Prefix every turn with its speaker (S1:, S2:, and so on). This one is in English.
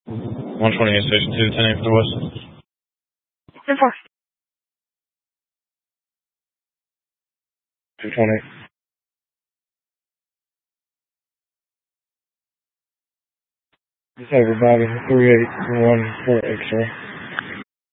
S1: 128 Station 2, 10 for the West.
S2: 10-4.
S1: 220. Just everybody, 3814 X-ray.